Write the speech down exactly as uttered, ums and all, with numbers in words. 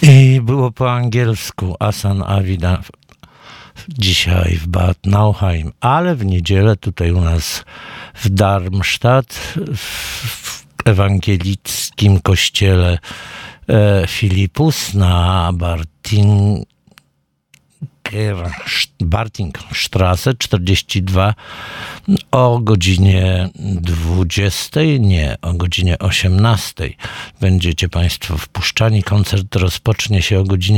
I było po angielsku Asan Avida dzisiaj w Bad Nauheim, ale w niedzielę tutaj u nas w Darmstadt w ewangelickim kościele e, Filipus na Barting Bartingstrasse czterdzieści dwa o godzinie dwudziestej, nie, o godzinie osiemnastej będziecie Państwo wpuszczani. Koncert rozpocznie się o godzinie